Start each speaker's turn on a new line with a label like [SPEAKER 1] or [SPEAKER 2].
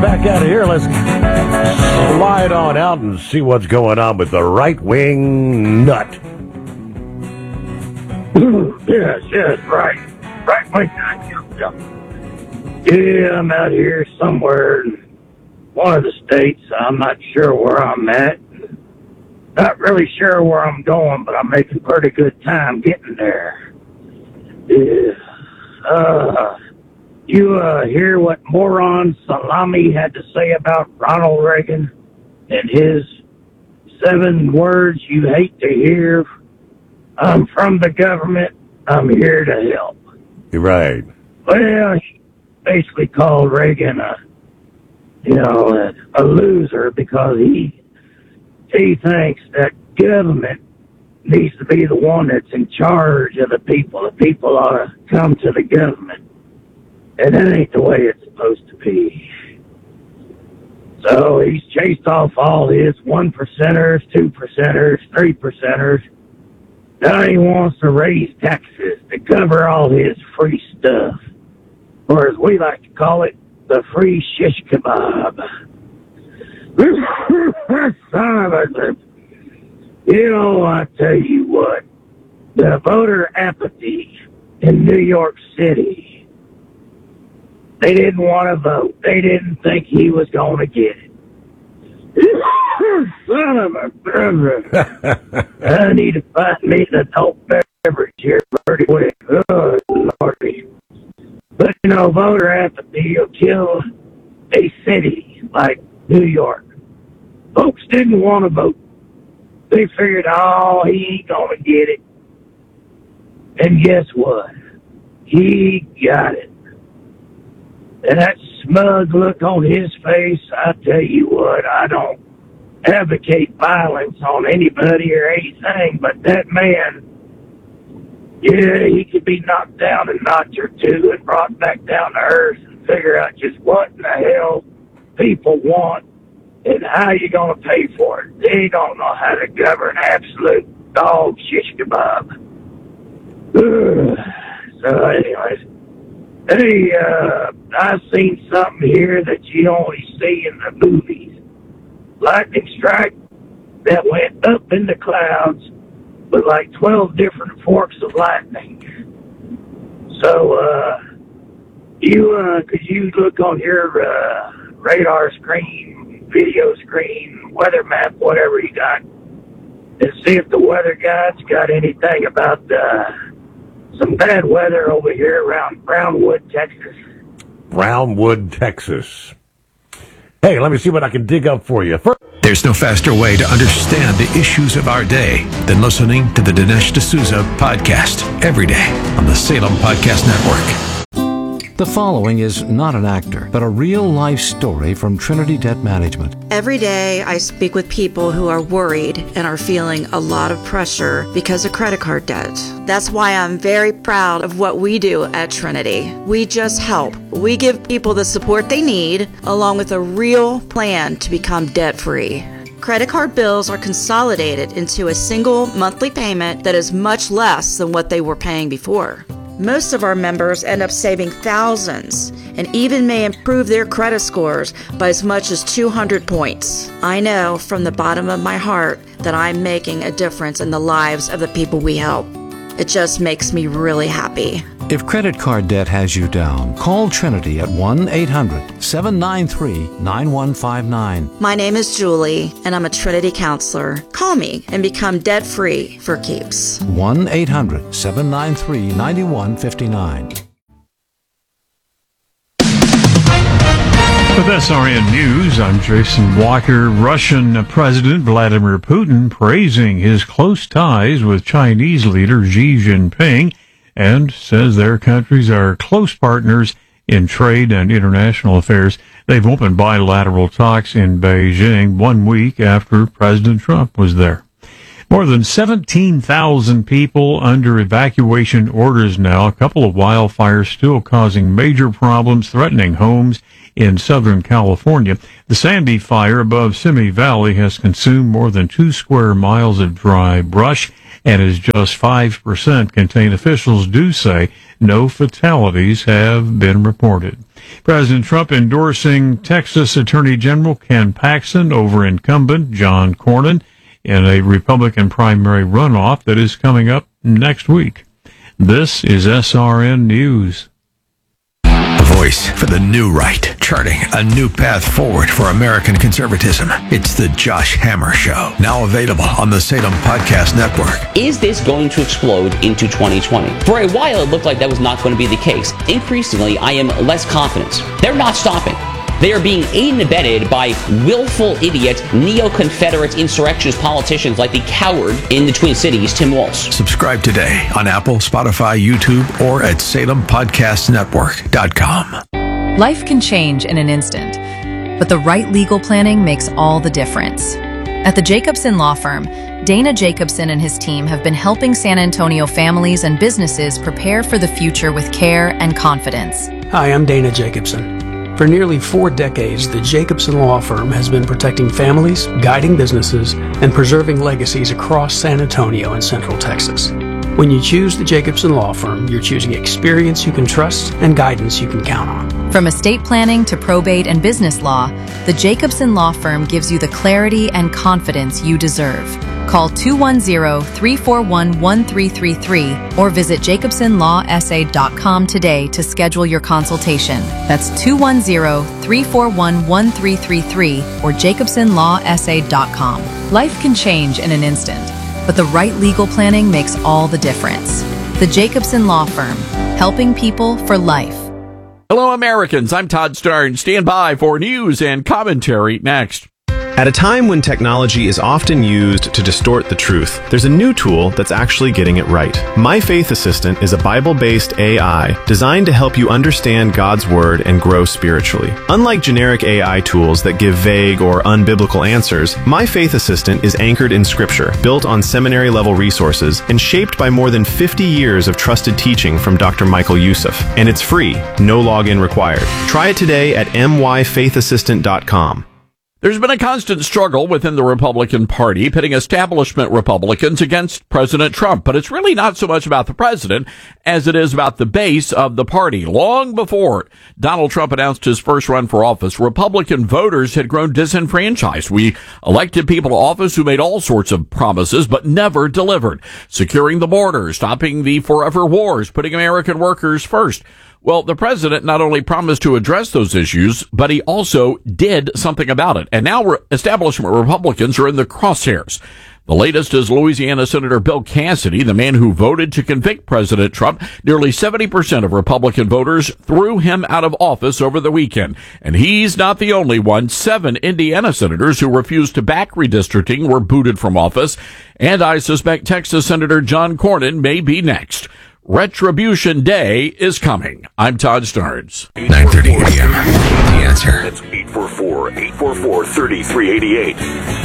[SPEAKER 1] back out of here. Let's slide on out and see what's going on with the right-wing nut.
[SPEAKER 2] Yes, right. Right-wing nut. Yeah, I'm out here somewhere in one of the states. I'm not sure where I'm at. Not really sure where I'm going, but I'm making pretty good time getting there. Yeah. You hear what moron Salami had to say about Ronald Reagan and his 7 words you hate to hear? I'm from the government. I'm here to help.
[SPEAKER 1] You're right.
[SPEAKER 2] Well, he basically called Reagan a loser because he thinks that government needs to be the one that's in charge of the people. The people ought to come to the government. And that ain't the way it's supposed to be. So he's chased off all his 1%ers, 2%ers, 3%ers. Now he wants to raise taxes to cover all his free stuff. Or as we like to call it, the free shish kebab. Son of a... I tell you what, the voter apathy in New York City, they didn't want to vote. They didn't think he was going to get it. Son of a brother. I need to find me an adult beverage here pretty quick. Oh, Lordy. But, voter apathy will kill a city like New York. Folks didn't want to vote. They figured, he ain't going to get it. And guess what? He got it. And that smug look on his face, I tell you what, I don't advocate violence on anybody or anything, but that man, he could be knocked down a notch or two and brought back down to earth and figure out just what in the hell people want and how you going to pay for it. They don't know how to govern absolute dog shish kebab. So anyways, hey, I've seen something here that you only see in the movies. Lightning strike that went up in the clouds with like 12 different forks of lightning. So, could you look on your radar screen, video screen, weather map, whatever you got, and see if the weather guide's got anything about some bad weather over here around Brownwood, Texas.
[SPEAKER 1] Brownwood, Texas. Hey, let me see what I can dig up for you.
[SPEAKER 3] There's no faster way to understand the issues of our day than listening to the Dinesh D'Souza podcast every day on the Salem Podcast Network.
[SPEAKER 4] The following is not an actor, but a real-life story from Trinity Debt Management.
[SPEAKER 5] Every day, I speak with people who are worried and are feeling a lot of pressure because of credit card debt. That's why I'm very proud of what we do at Trinity. We just help. We give people the support they need, along with a real plan to become debt-free. Credit card bills are consolidated into a single monthly payment that is much less than what they were paying before. Most of our members end up saving thousands and even may improve their credit scores by as much as 200 points. I know from the bottom of my heart that I'm making a difference in the lives of the people we help. It just makes me really happy.
[SPEAKER 4] If credit card debt has you down, call Trinity at 1-800-793-9159.
[SPEAKER 5] My name is Julie, and I'm a Trinity counselor. Call me and become debt-free for keeps.
[SPEAKER 4] 1-800-793-9159.
[SPEAKER 6] With SRN News, I'm Jason Walker. Russian President Vladimir Putin praising his close ties with Chinese leader Xi Jinping and says their countries are close partners in trade and international affairs. They've opened bilateral talks in Beijing 1 week after President Trump was there. More than 17,000 people under evacuation orders now. A couple of wildfires still causing major problems, threatening homes in Southern California. The Sandy fire above Simi Valley has consumed more than 2 square miles of dry brush and is just 5% contained. Officials do say no fatalities have been reported. President Trump endorsing Texas Attorney General Ken Paxton over incumbent John Cornyn in a Republican primary runoff that is coming up next week. This is SRN News.
[SPEAKER 3] A voice for the new right, charting a new path forward for American conservatism. It's the Josh Hammer Show, now available on the Salem Podcast Network.
[SPEAKER 7] Is this going to explode into 2020? For a while, it looked like that was not going to be the case. Increasingly, I am less confident. They're not stopping. They are being aided and abetted by willful idiot, neo-Confederate insurrectionist politicians like the coward in the Twin Cities, Tim Walz.
[SPEAKER 3] Subscribe today on Apple, Spotify, YouTube, or at SalemPodcastNetwork.com.
[SPEAKER 8] Life can change in an instant, but the right legal planning makes all the difference. At the Jacobson Law Firm, Dana Jacobson and his team have been helping San Antonio families and businesses prepare for the future with care and confidence.
[SPEAKER 9] Hi, I'm Dana Jacobson. For nearly 4 decades, the Jacobson Law Firm has been protecting families, guiding businesses, and preserving legacies across San Antonio and Central Texas. When you choose the Jacobson Law Firm, you're choosing experience you can trust and guidance you can count on.
[SPEAKER 8] From estate planning to probate and business law, the Jacobson Law Firm gives you the clarity and confidence you deserve. Call 210-341-1333 or visit jacobsonlawsa.com today to schedule your consultation. That's 210-341-1333 or jacobsonlawsa.com. Life can change in an instant, but the right legal planning makes all the difference. The Jacobson Law Firm, helping people for life.
[SPEAKER 10] Hello, Americans. I'm Todd Starnes. Stand by for news and commentary next.
[SPEAKER 11] At a time when technology is often used to distort the truth, there's a new tool that's actually getting it right. My Faith Assistant is a Bible-based AI designed to help you understand God's Word and grow spiritually. Unlike generic AI tools that give vague or unbiblical answers, My Faith Assistant is anchored in Scripture, built on seminary-level resources, and shaped by more than 50 years of trusted teaching from Dr. Michael Youssef. And it's free, no login required. Try it today at myfaithassistant.com.
[SPEAKER 10] There's been a constant struggle within the Republican Party, pitting establishment Republicans against President Trump. But it's really not so much about the president as it is about the base of the party. Long before Donald Trump announced his first run for office, Republican voters had grown disenfranchised. We elected people to office who made all sorts of promises but never delivered. Securing the border, stopping the forever wars, putting American workers first. Well, the president not only promised to address those issues, but he also did something about it. And now establishment Republicans are in the crosshairs. The latest is Louisiana Senator Bill Cassidy, the man who voted to convict President Trump. Nearly 70% of Republican voters threw him out of office over the weekend. And he's not the only one. 7 Indiana senators who refused to back redistricting were booted from office. And I suspect Texas Senator John Cornyn may be next. Retribution Day is coming. I'm Todd Starnes.
[SPEAKER 3] 9:30 a.m. The Answer.
[SPEAKER 1] That's 844-844-3388.